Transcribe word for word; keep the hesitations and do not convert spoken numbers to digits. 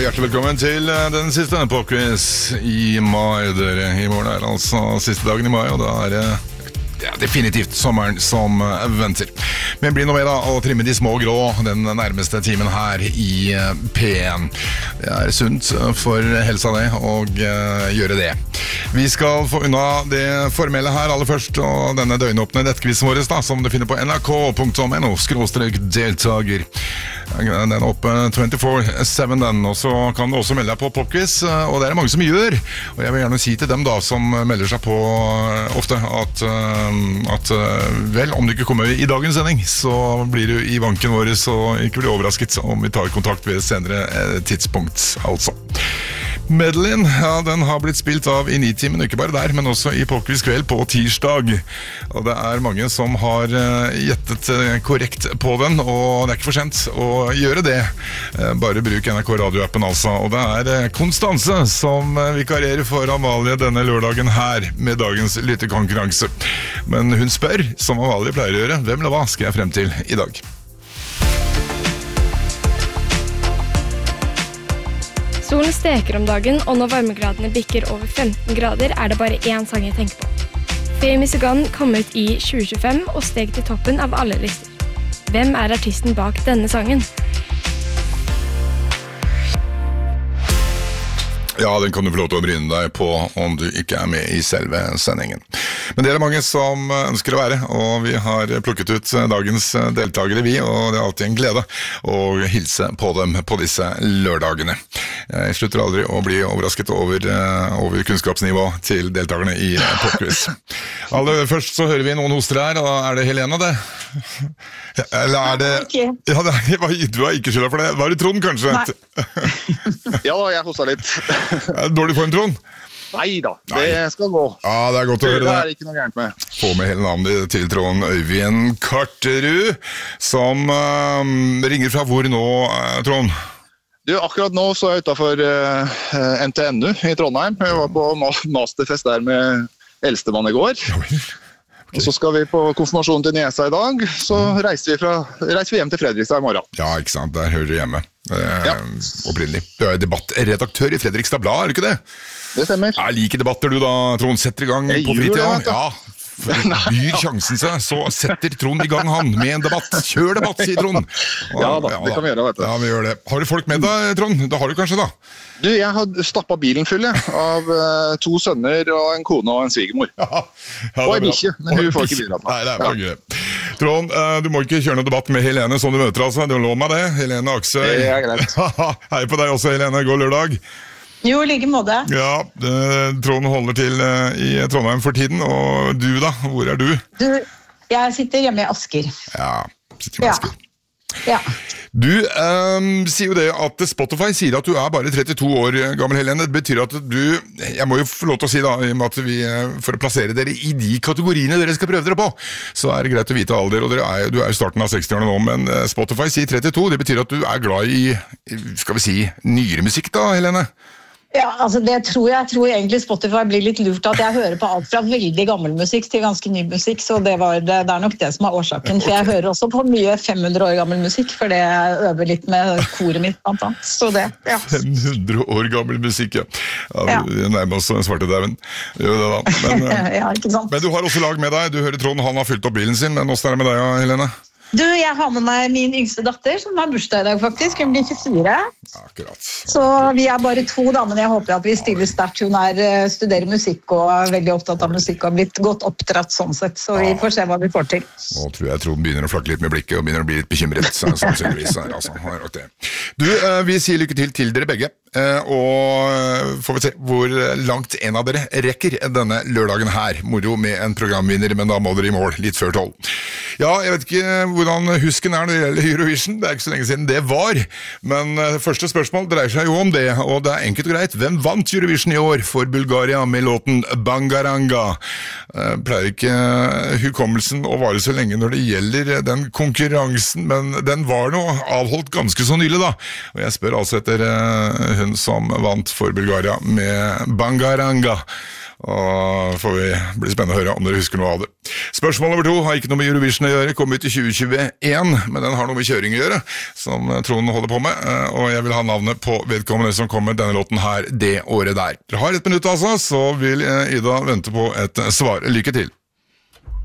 hjertelig velkommen til den siste popquiz i mai, dere. I morgen er altså siste dagen i mai, og da er det ja, definitivt sommeren som venter. Men bli nå med da, og trimme de små grå den nærmeste timen her i P en. Det er sunt for helsa det, og uh, gjøre det. Vi skal få unna det formelle her aller først, og denne døgnåpne nettkvisten vår da, som du finner på n r k punktum n o skråstrek deltager. Den er oppe twenty-four seven den, og så kan du også melde deg på popquiz, og det er det mange som gjør. Og jeg vil gjerne si til dem da, som melder seg på ofte, at, at vel, om du ikke kommer i dagens sending, så blir du i banken vår, så ikke bli overrasket om vi tar kontakt ved senere tidspunkt, altså. Medleyen, ja, den har blitt spilt av i Nitimen, ikke bare der, men også i Popquiz kveld på tirsdag. Og det er mange som har uh, gjettet uh, korrekt på den, og det er ikke for sent å gjøre det. Uh, bare bruk N R K radioappen altså. Og det er uh, Konstanse som uh, vikarerer for Amalie denne lørdagen her med dagens lyttekonkurranse. Men hun spør, som Amalie pleier å gjøre, hvem eller hva skal jeg frem til i dag? Solen steker om dagen, og når varmegradene bikker over femten grader, er det bare én sang jeg tenker på. Famous Gun kom ut i tjue tjuefem og steg til toppen av alle lister. Hvem er artisten bak denne sangen? Ja, den kan du få lov til å bryne deg på om du ikke er med i selve sendingen. Men det er det mange som ønsker å være, og vi har plukket ut dagens deltagere vi, og det er alltid en glede å hilse på dem på disse lørdagene. Jeg slutter aldri å bli overrasket over, over kunnskapsnivå til deltagerne i popquiz. Aller først så hører vi noen hoster her, og er det Helene det? Eller er det... Ja, det er, du har ikke skylda for det. Var det Trond kanskje? Ja, jeg hosta litt. Dårlig form, Trond? Neida, det skal gå. Ja, det er godt å høre det. Det er ikke noe gærent med. Få med hele navnet til Trond Øyvind Karterud, som uh, ringer fra hvor nå, uh, Trond? Du, akkurat nå så er jeg utenfor uh, N T N U i Trondheim. Jeg var på masterfest der med eldstemann i går. Okay. Og så skal vi på konfirmasjonen til Niesa i dag, så reiser vi, fra, reiser vi hjem til Fredrikstad i morgen. Ja, ikke sant, der hører du hjemme. Eh, ja. Opprinnelig. Du er debattredaktør i Fredrikstad Blad, er du ikke det? Det stemmer. Jeg liker debatter du da, Trond. Setter i gang jeg på fritida. Ja, byr sjansen seg, så setter Trond i gang han med en debatt. Kjør debatt, sier Trond. Og, ja da, det kan vi gjøre, vet du. Ja, vi gjør det. Har du folk med deg, Trond? Det har du kanskje da? Du, jeg har stappet bilen full, jeg, av uh, to sønner og en kone og en svigermor. Ja, ja, og en bikkje, men hun får ikke bilen. Nei, det er bare ja. Gøy. Trond, uh, du må ikke kjøre noen debatt med Helene som du møter, altså. Du lov meg det, Helene Aksøy. Det er greit. Hei på deg også, Helene. God lørdag. Jo, like måte. Ja, uh, Trond holder til uh, i Trondheim for tiden, og du da, hvor er du? Du, jeg sitter hjemme i Asker. Ja, sitter hjemme i Asker. Ja. Du um, sier jo det at Spotify sier at du er bare trettito år gammel, Helene. Det betyr at du, jeg må jo få lov til å si da, i og med at vi, for å plassere dere i de kategoriene dere skal prøve dere på, så er det greit å vite alder, og dere er, du er jo starten av sekstiårene nå, men Spotify sier trettito, det betyr at du er glad i, skal vi si, nyere musikk da, Helene? Ja, altså det tror jeg, jeg tror egentlig Spotify blir litt lurt at jeg hører på alt fra veldig gammel musikk til ganske ny musikk, så det, var, det, det er nok det som er årsaken, for jeg hører også på mye fem hundre år gammel musikk, for det jeg øver litt med koret mitt, blant annet, så det, ja. fem hundre år gammel musikk, ja. Ja, vi nærmer oss en svarte dæven. Jo, det da. Men, ja, ikke sant. Men du har også lag med deg, du hører Trond, han har fylt opp bilen sin, men hvordan er det med deg, Helene? Du, jeg har med meg min yngste datter, som har bursdag i dag faktisk. Hun blir tjuefire. Akkurat. Så vi er bare to da, men jeg håper at vi stiller sterkt. Hun er, studerer musikk og er veldig opptatt av musikk og har blitt godt oppdratt sånn sett. Så vi får se hva vi får til. Nå tror jeg Trond begynner å flakke litt med blikket og begynner å bli litt bekymret. Sannsynligvis. Altså, du, vi sier lykke til til dere begge. Og får vi se hvor langt en av dere rekker denne lørdagen her. Moro med en programvinner, men da må dere i mål litt før tolv. Ja, jeg vet ikke hvordan husken er når det gjelder Eurovision, det er ikke så lenge siden det var, men første spørsmål dreier seg jo om det, og det er enkelt og greit. Hvem vant Eurovision i år for Bulgaria med låten Bangaranga? Jeg pleier ikke hukommelsen å vare så lenge når det gjelder den konkurransen, men den var nå avholdt ganske så nylig da, og jeg spør altså etter hun som vant for Bulgaria med Bangaranga. Og får vi bli spennende å høre om dere husker noe av det. Spørsmål nummer to har ikke noe med Eurovision å gjøre, kom ut i tjue tjueen, men den har noe med kjøring å gjøre, som Trond holder på med, og jeg vil ha navnet på vedkommende som kommer denne låten her det året der. Dere har et minutt altså, så vil Ida vente på et svar. Lykke til.